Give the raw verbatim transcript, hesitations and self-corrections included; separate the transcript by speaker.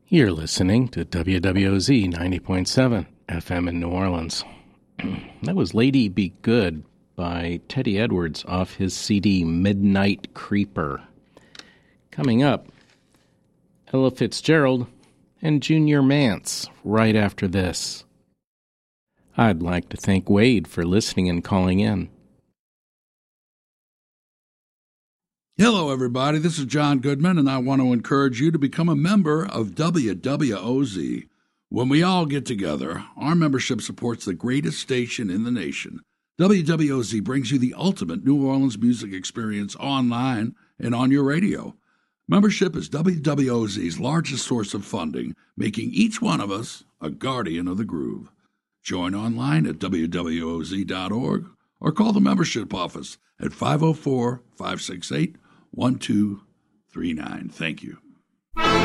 Speaker 1: You're listening to W W O Z ninety point seven F M in New Orleans. That was Lady Be Good by Teddy Edwards off his C D Midnight Creeper. Coming up, Ella Fitzgerald and Junior Mance right after this. I'd like to thank Wade for listening and calling in.
Speaker 2: Hello, everybody. This is John Goodman, and I want to encourage you to become a member of W W O Z. When we all get together, our membership supports the greatest station in the nation. W W O Z brings you the ultimate New Orleans music experience online and on your radio. Membership is W W O Z's largest source of funding, making each one of us a guardian of the groove. Join online at W W O Z dot org or call the membership office at five oh four, five six eight, one two three nine. Thank you.